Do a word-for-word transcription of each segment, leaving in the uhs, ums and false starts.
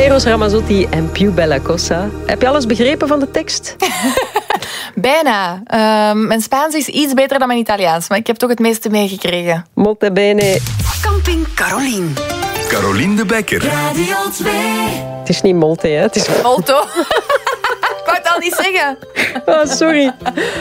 Eros Ramazzotti en Più Bella Cosa. Heb je alles begrepen van de tekst? Bijna. Uh, mijn Spaans is iets beter dan mijn Italiaans, maar ik heb toch het meeste meegekregen. Molto bene. Camping Carolien. Carolien de Bekker. Radio twee. Het is niet Molte, hè? Het is Molto. Ik wou het al niet zeggen. Oh, sorry.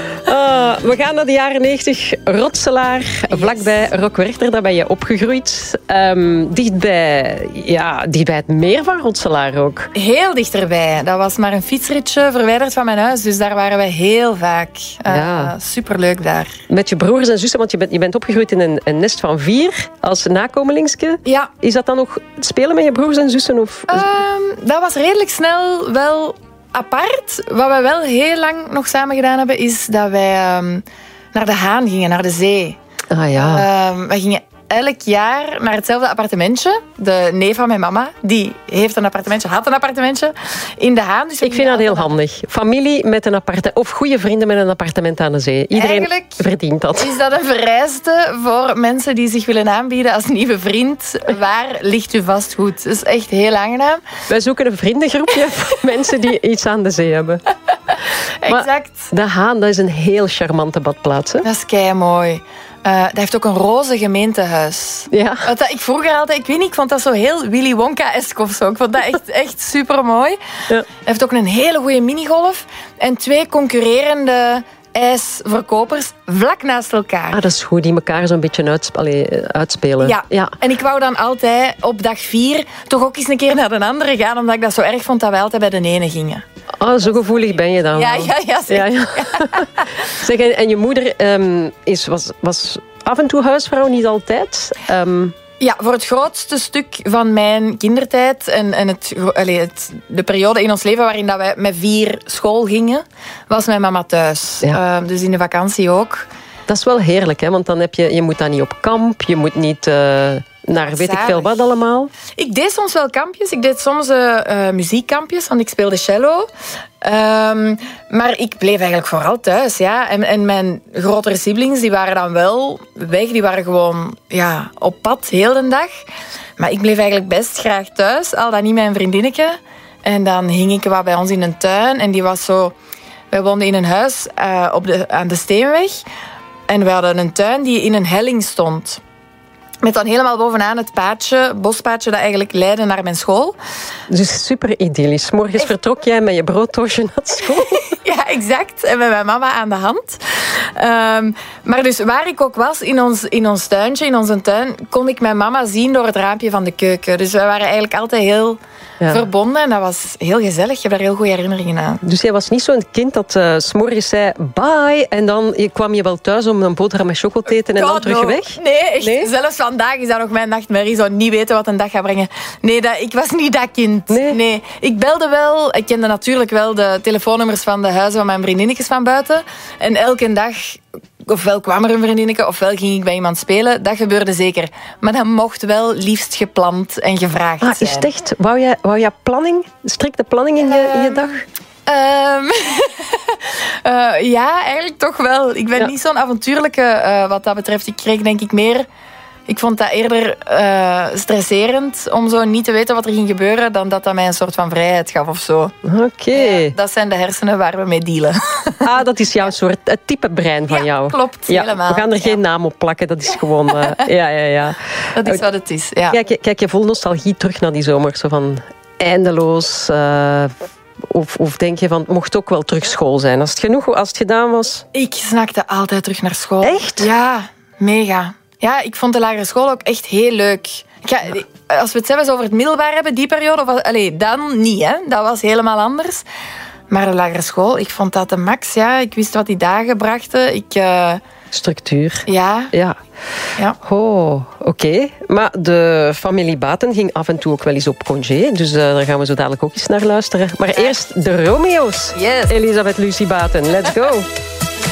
Uh, we gaan naar de jaren negentig. Rotselaar, yes. Vlakbij Rockwerchter, daar ben je opgegroeid. Um, dichtbij, ja, dichtbij het meer van Rotselaar ook. Heel dichterbij. Dat was maar een fietsritje verwijderd van mijn huis. Dus daar waren we heel vaak. Uh, ja. Superleuk daar. Met je broers en zussen, want je bent, je bent opgegroeid in een, een nest van vier als nakomelingske. Ja. Is dat dan nog spelen met je broers en zussen? Of? Um, dat was redelijk snel wel apart. Wat we wel heel lang nog samen gedaan hebben, is dat wij um, naar de Haan gingen, naar de zee. Ah ja. Um, wij gingen elk jaar naar hetzelfde appartementje. De neef van mijn mama, die heeft een appartementje, had een appartementje in de Haan. Dus ik vind dat heel handig. Familie met een appartement, of goede vrienden met een appartement aan de zee. Iedereen Eigenlijk verdient dat. Is dat een vereiste voor mensen die zich willen aanbieden als nieuwe vriend? Waar ligt uw vastgoed? Dat is echt heel aangenaam. Wij zoeken een vriendengroepje van mensen die iets aan de zee hebben. Exact. Maar de Haan, dat is een heel charmante badplaats. Hè? Dat is keimooi. Uh, dat heeft ook een roze gemeentehuis. Ja. Wat dat ik vroeger altijd, ik weet niet, ik vond dat zo heel Willy Wonka-esk of zo. Ik vond dat echt, echt super mooi. Ja. Hij heeft ook een hele goede minigolf en twee concurrerende ijsverkopers vlak naast elkaar. Ah, dat is goed, die elkaar zo'n beetje uits- allee, uitspelen. Ja. ja, en ik wou dan altijd op dag vier toch ook eens een keer naar de andere gaan, omdat ik dat zo erg vond dat wij altijd bij de ene gingen. Oh, zo gevoelig ben je dan ja, wel. Ja, ja, zeker. Ja, ja. Zeg, en, en je moeder um, is, was, was af en toe huisvrouw, niet altijd? Um... Ja, voor het grootste stuk van mijn kindertijd en, en het, allee, het, de periode in ons leven waarin dat wij met vier school gingen, was mijn mama thuis. Ja. Uh, dus in de vakantie ook. Dat is wel heerlijk, hè? Want dan heb je, je moet dan niet op kamp, je moet niet uh, naar weet ik veel wat allemaal. Ik deed soms wel kampjes. Ik deed soms uh, uh, muziekkampjes, want ik speelde cello. Um, maar ik bleef eigenlijk vooral thuis. Ja. En, en mijn grotere siblings die waren dan wel weg. Die waren gewoon ja, op pad heel de dag. Maar ik bleef eigenlijk best graag thuis. Al dan niet mijn vriendinnetje. En dan hing ik wat bij ons in een tuin. En die was zo... Wij woonden in een huis uh, op de, aan de Steenweg. En we hadden een tuin die in een helling stond. Met dan helemaal bovenaan het paadje, bospaadje dat eigenlijk leidde naar mijn school. Dus super idyllisch. Morgens Echt? vertrok jij met je brooddoosje naar school. Ja, exact. En met mijn mama aan de hand. Um, maar dus waar ik ook was, in ons, in ons tuintje, in onze tuin, kon ik mijn mama zien door het raampje van de keuken. Dus wij waren eigenlijk altijd heel ja. verbonden. En dat was heel gezellig. Ik heb daar heel goede herinneringen aan. Dus jij was niet zo'n kind dat uh, 's morgens zei bye en dan kwam je wel thuis om een boterham met choco te eten en God, dan terug no. weg? Nee, echt. Nee? Zelfs vandaag is dat nog mijn nachtmerrie. Zo niet weten wat een dag gaat brengen. Nee, dat, ik was niet dat kind. Nee? nee. Ik belde wel. Ik kende natuurlijk wel de telefoonnummers van de huizen van mijn vriendinnetjes van buiten. En elke dag... Ofwel kwam er een vriendinnetje, ofwel ging ik bij iemand spelen. Dat gebeurde zeker. Maar dat mocht wel liefst gepland en gevraagd ah, zijn. Is het echt? Wou jij, wou jij planning? Strikte planning in je, in je dag? Um, uh, ja, eigenlijk toch wel. Ik ben ja. niet zo'n avontuurlijke uh, wat dat betreft. Ik kreeg denk ik meer... Ik vond dat eerder uh, stresserend om zo niet te weten wat er ging gebeuren dan dat dat mij een soort van vrijheid gaf of zo. Oké. Okay. Ja, dat zijn de hersenen waar we mee dealen. Ah, dat is jouw soort, het type brein van ja, jou. Klopt, ja, helemaal. We gaan er ja. geen naam op plakken, dat is gewoon... Uh, ja, ja, ja. Dat is wat het is, ja. Kijk, kijk je vol nostalgie terug naar die zomer, zo van eindeloos... Uh, Of, of denk je van, het mocht ook wel terug school zijn? Als het genoeg, als het gedaan was? Ik snakte altijd terug naar school. Echt? Ja, mega. Ja, ik vond de lagere school ook echt heel leuk. Ik ga, als we het zelfs over het middelbaar hebben, die periode... Of, allez, dan niet, hè. Dat was helemaal anders. Maar de lagere school, ik vond dat de max. Ja. Ik wist wat die dagen brachten. Ik... Uh, Structuur. Ja. Ja. ja. Oh, oké. Okay. Maar de familie Baten ging af en toe ook wel eens op congé. Dus uh, daar gaan we zo dadelijk ook eens naar luisteren. Maar eerst de Romeo's. Yes. Elisabeth Lucie Baten, let's go.